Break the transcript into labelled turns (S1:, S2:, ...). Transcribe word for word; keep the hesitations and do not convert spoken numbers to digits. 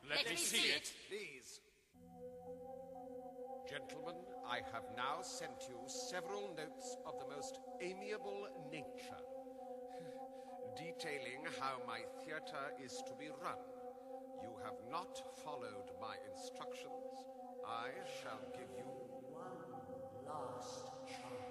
S1: Let, Let me see it. it.
S2: Please. Gentlemen, I have now sent you several notes of the most amiable nature, detailing how my theatre is to be run. You have not followed my instructions. I shall give